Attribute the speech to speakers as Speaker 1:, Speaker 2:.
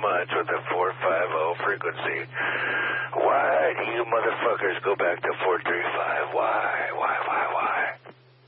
Speaker 1: much with the 450 frequency. Why do you motherfuckers go back